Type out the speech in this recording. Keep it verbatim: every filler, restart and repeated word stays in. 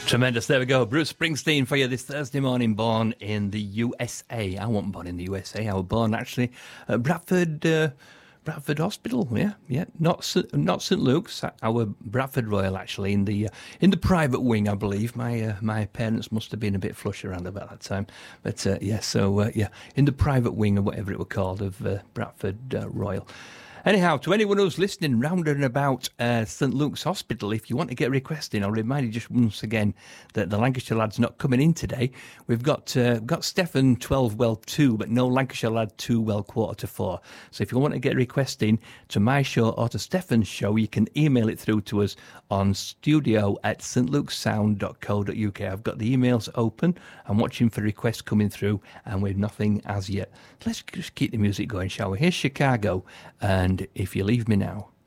Tremendous. There we go. Bruce Springsteen for you this Thursday morning, born in the U S A. I wasn't born in the U S A. I was born actually at Bradford, uh, Bradford Hospital. Yeah, yeah. Not St, not Saint Luke's. Our Bradford Royal, actually, in the uh, in the private wing, I believe. My uh, my parents must have been a bit flush around about that time. But uh, yeah, so uh, yeah, in the private wing or whatever it was called of uh, Bradford uh, Royal. Anyhow, to anyone who's listening round and about uh, Saint Luke's Hospital, if you want to get a request in, I'll remind you just once again that the Lancashire lad's not coming in today. We've got uh, got Stefan twelve well two, but no Lancashire lad two well quarter to four. So if you want to get a request in to my show or to Stefan's show, you can email it through to us on studio at s t luke's sound dot co dot u k. I've got the emails open. I'm watching for requests coming through, and we've nothing as yet. Let's just keep the music going, shall we? Here's Chicago, and If You Leave Me Now.